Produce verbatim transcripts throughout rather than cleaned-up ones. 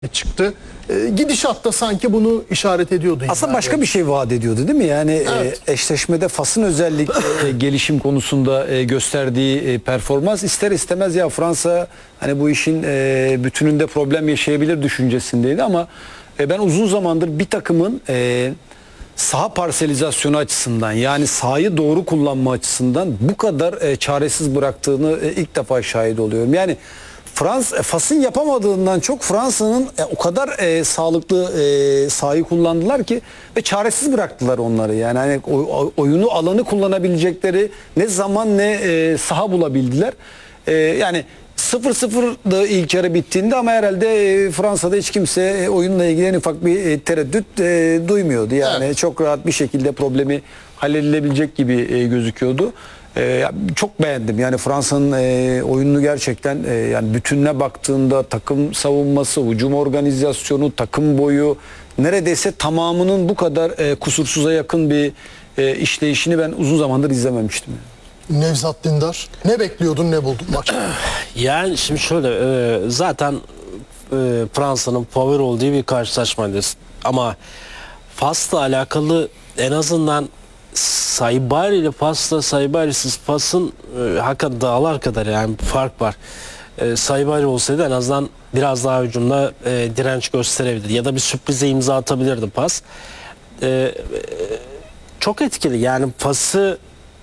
çıktı. E, gidişatta sanki bunu işaret ediyordu. Aslında başka yani. bir şey vaat ediyordu değil mi? Yani evet. e, eşleşmede Fas'ın özellikle e, gelişim konusunda e, gösterdiği e, performans ister istemez ya Fransa hani bu işin e, bütününde problem yaşayabilir düşüncesindeydi ama e, ben uzun zamandır bir takımın e, saha parselizasyonu açısından yani sahayı doğru kullanma açısından bu kadar e, çaresiz bıraktığını e, ilk defa şahit oluyorum. Yani Fransa, Fas'ın yapamadığından çok Fransa'nın e, o kadar e, sağlıklı e, sahayı kullandılar ki ve çaresiz bıraktılar onları. Yani hani o, oyunu alanı kullanabilecekleri ne zaman ne e, saha bulabildiler. E, yani sıfır sıfırdı ilk yarı bittiğinde ama herhalde e, Fransa'da hiç kimse e, oyunla ilgili en ufak bir e, tereddüt e, duymuyordu. Yani evet. Çok rahat bir şekilde problemi halledilebilecek gibi e, gözüküyordu. Ee, çok beğendim. Yani Fransa'nın e, oyununu gerçekten e, yani bütününe baktığında takım savunması, hücum organizasyonu, takım boyu neredeyse tamamının bu kadar e, kusursuza yakın bir e, işleyişini ben uzun zamandır izlememiştim. Nevzat Dindar, ne bekliyordun, ne buldun maçta? Yani şimdi şöyle e, zaten e, Fransa'nın favori olduğu bir karşılaşmaydı. Ama Fas'la alakalı en azından Saibari ile Fas'la Saibari'siz Fas'ın e, hakikaten dağlar kadar yani fark var. E, Saibari olsaydı en azından biraz daha hücumda e, direnç gösterebilirdi ya da bir sürprize imza atabilirdi Fas. E, e, çok etkili yani Fas'ı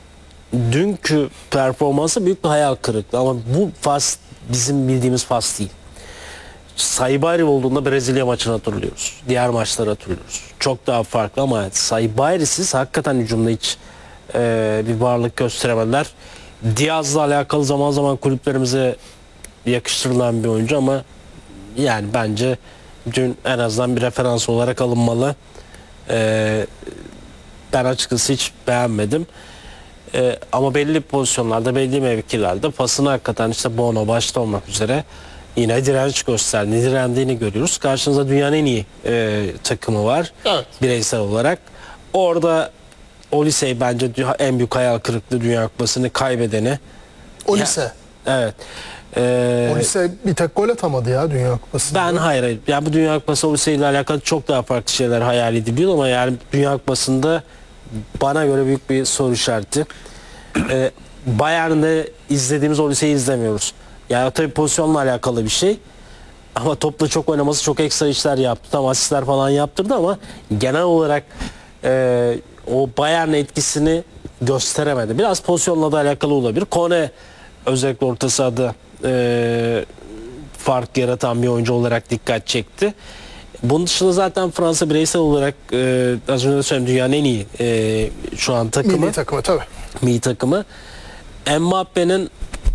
dünkü performansı büyük bir hayal kırıklığı ama bu Fas bizim bildiğimiz Fas değil. Saibari olduğunda Brezilya maçını hatırlıyoruz. Diğer maçları hatırlıyoruz. Çok daha farklı ama Saibari'siz hakikaten hücumda hiç e, bir varlık gösteremediler. Diaz'la alakalı zaman zaman kulüplerimize yakıştırılan bir oyuncu ama yani bence dün en azından bir referans olarak alınmalı. E, ben açıkçası hiç beğenmedim. E, ama belli pozisyonlarda, belli mevkilerde pasını hakikaten işte Bono başta olmak üzere yine direnç gösterdiğini, direndiğini görüyoruz. Karşınızda dünyanın en iyi e, takımı var. Evet. Bireysel olarak. Orada Olisey bence en büyük hayal kırıklığı Dünya Kupası'nı kaybedeni. Olisey. Evet. Ee, Olisey bir tek gol atamadı ya Dünya Kupası'nda. Ben hayır hayır. Yani bu Dünya Kupası Olisey ile alakalı çok daha farklı şeyler hayal ediliyor ama yani Dünya Kupası'nda bana göre büyük bir soru işareti. Ee, Bayern'de izlediğimiz Olisey'i izlemiyoruz. Yani tabii pozisyonla alakalı bir şey. Ama topla çok oynaması, çok ekstra işler yaptı. Tam asistler falan yaptırdı ama genel olarak e, o Bayern etkisini gösteremedi. Biraz pozisyonla da alakalı olabilir. Kone özellikle orta sahada e, fark yaratan bir oyuncu olarak dikkat çekti. Bunun dışında zaten Fransa bireysel olarak e, az önce de söyledim dünyanın en iyi e, şu an takımı. Milli takımı tabii. Milli takımı. Mbappe'nin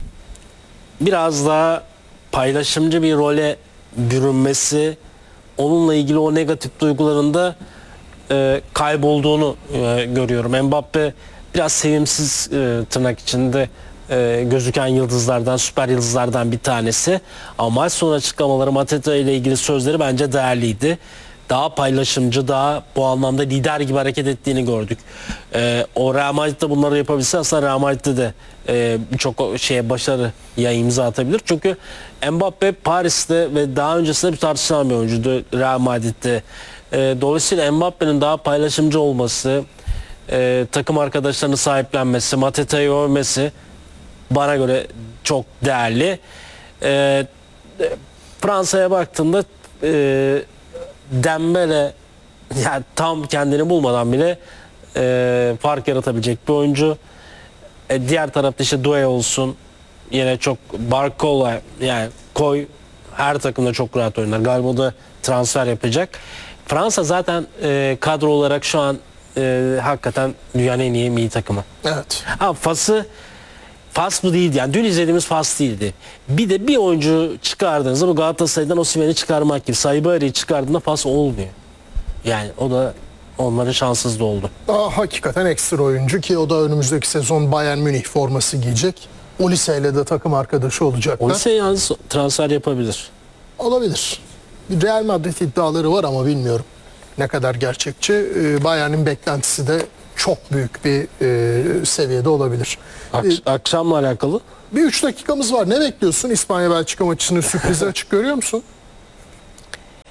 biraz daha paylaşımcı bir role bürünmesi, onunla ilgili o negatif duygularında e, kaybolduğunu e, görüyorum. Mbappe biraz sevimsiz e, tırnak içinde e, gözüken yıldızlardan, süper yıldızlardan bir tanesi. Ama maç sonu açıklamaları, Mateta ile ilgili sözleri bence değerliydi. Daha paylaşımcı, daha bu anlamda lider gibi hareket ettiğini gördük. Ee, o Real Madrid'de bunları yapabilse aslında Real Madrid'de de e, birçok şeye başarıya imza atabilir. Çünkü Mbappe Paris'te ve daha öncesinde bir tartışılan bir oyuncuydu Real Madrid'de. E, dolayısıyla Mbappe'nin daha paylaşımcı olması, e, takım arkadaşlarını sahiplenmesi, Mateta'yı övmesi bana göre çok değerli. E, Fransa'ya baktığında e, Dembele yani tam kendini bulmadan bile e, fark yaratabilecek bir oyuncu. E, diğer tarafta işte Doué olsun, yine çok Barcola yani koy her takımda çok rahat oynar. Galiba o da transfer yapacak. Fransa zaten e, kadro olarak şu an e, hakikaten dünyanın en iyi milli takımı. Evet. Ha, Fas'ı Fas bu değildi yani dün izlediğimiz Fas değildi. Bir de bir oyuncu çıkardığınızda bu Galatasaray'dan Osimhen'i çıkarmak gibi Saibari'yi çıkardığında Fas olmuyor. Yani o da onların şanssızlığı oldu. Aa, hakikaten ekstra oyuncu ki o da önümüzdeki sezon Bayern Münih forması giyecek. Olisey ile de takım arkadaşı olacaklar. Olisey yalnız transfer yapabilir. Olabilir. Real Madrid iddiaları var ama bilmiyorum ne kadar gerçekçi. Ee, Bayern'in beklentisi de çok büyük bir e, seviyede olabilir. Ak- akşamla alakalı? Bir üç dakikamız var. Ne bekliyorsun? İspanya-Belçika maçının sürprizi açık görüyor musun?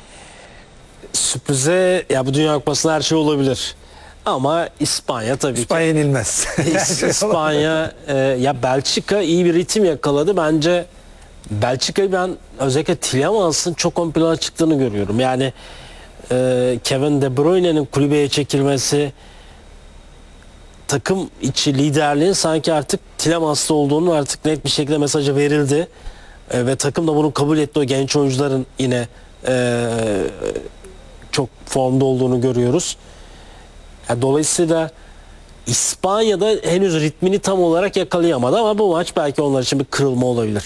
sürprize ya bu Dünya Kupası'nda her şey olabilir. Ama İspanya tabii İspanya yenilmez. ki. İs- İspanya e, ya Belçika iyi bir ritim yakaladı. Bence Belçika'yı ben özellikle Tillemans'ın çok ön plana çıktığını görüyorum. Yani e, Kevin De Bruyne'nin kulübeye çekilmesi, takım içi liderliğin sanki artık Tillemans'ta olduğunu artık net bir şekilde mesajı verildi. E, ve takım da bunu kabul etti. O genç oyuncuların yine e, çok formda olduğunu görüyoruz. Yani dolayısıyla İspanya'da henüz ritmini tam olarak yakalayamadı ama bu maç belki onlar için bir kırılma olabilir.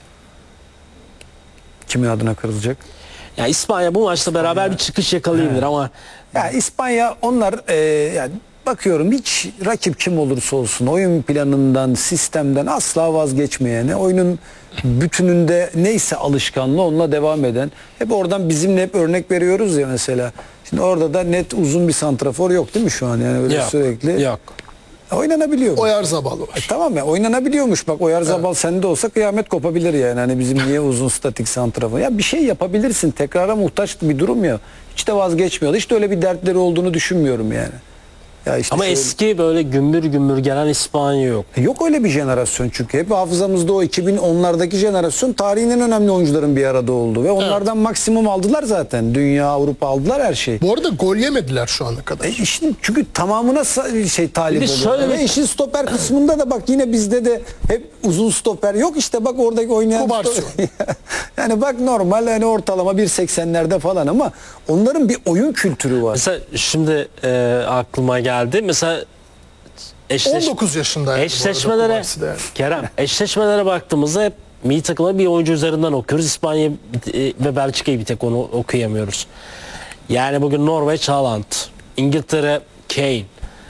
Kimin adına kırılacak? Yani İspanya bu maçla beraber bir çıkış yakalayabilir ama Ya İspanya onlar e, yani bakıyorum hiç rakip kim olursa olsun oyun planından, sistemden asla vazgeçmeyeni, oyunun bütününde neyse alışkanlığı onunla devam eden. Hep oradan bizimle hep örnek veriyoruz ya mesela. Şimdi orada da net uzun bir santrafor yok değil mi şu an yani öyle yok, sürekli yok. oynanabiliyor. Oyarzabal var. E, tamam ya oynanabiliyormuş bak Oyarzabal sende olsa kıyamet kopabilir yani hani bizim niye uzun statik santrafor ya bir şey yapabilirsin tekrara muhtaç bir durum ya hiç de vazgeçmiyor hiç de öyle bir dertleri olduğunu düşünmüyorum yani. Ya işte Ama şöyle- eski böyle gümbür gümbür gelen İspanya yok. Yok öyle bir jenerasyon çünkü hep hafızamızda o iki bin onlardaki jenerasyon tarihin en önemli oyuncuların bir arada olduğu ve onlardan maksimum aldılar zaten dünya Avrupa aldılar her şeyi. Bu arada gol yemediler şu ana kadar. E işin çünkü tamamına sa- şey talip Bir de oluyor. şöyle Ve bir- işin stoper kısmında da bak yine bizde de hep uzun stoper yok işte bak oradaki oynayan Kubarsio. stoper- yani bak normal hani ortalama bir seksenlerde falan ama onların bir oyun kültürü var. Mesela şimdi e, aklıma geldi. Mesela eşleş, on dokuz yaşında. yani bu eşleşmelere arada Kubarsi de yani. Kerem eşleşmelere baktığımızda hep milli takımda bir oyuncu üzerinden okuyoruz. İspanya e, ve Belçika'yı bir tek onu okuyamıyoruz. Yani bugün Norveç Haaland, İngiltere Kane,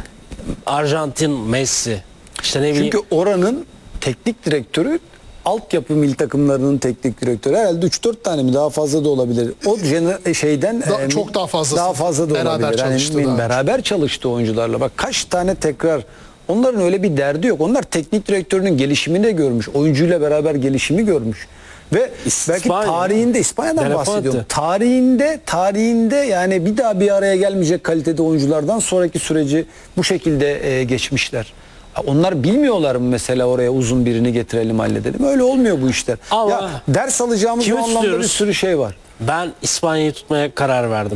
Arjantin Messi. İşte ne bileyim. Çünkü oranın teknik direktörü altyapı milli takımlarının teknik direktörü herhalde üç dört tane mi daha fazla da olabilir. O jener- şeyden Da- e, çok daha fazlası. daha fazla da Beraber olabilir. Yani çalıştı min- daha önce. beraber çalıştı oyuncularla. Bak kaç tane tekrar onların öyle bir derdi yok. Onlar teknik direktörünün gelişimini de görmüş. Oyuncuyla beraber gelişimi görmüş. Ve belki İspanya. tarihinde İspanya'dan Telefon bahsediyorum. etti. Tarihinde tarihinde yani bir daha bir araya gelmeyecek kalitede oyunculardan sonraki süreci bu şekilde e, geçmişler. Ha, onlar bilmiyorlar mı mesela oraya uzun birini getirelim halledelim. Öyle olmuyor bu işler. Ama ya ders alacağımız kimi bu anlamda bir tutuyoruz? sürü şey var. Ben İspanya'yı tutmaya karar verdim.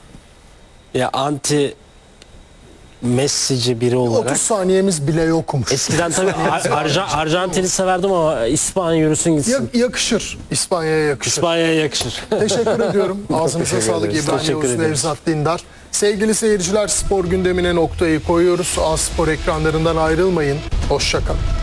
Ya anti Messi'ci biri olarak. otuz saniyemiz bile yokmuş. Eskiden tabii Ar- Arja- Arjantin'i severdim ama İspanya yürüsün gitsin. Ya- yakışır. İspanya'ya yakışır. İspanya'ya yakışır. Teşekkür ediyorum. Ağzınıza teşekkür sağlık ederiz. İbrahim Teşekkür Yavuz ederiz. Nevzat Dindar. Sevgili seyirciler spor gündemine noktayı koyuyoruz. A Spor ekranlarından ayrılmayın. Hoşça kalın.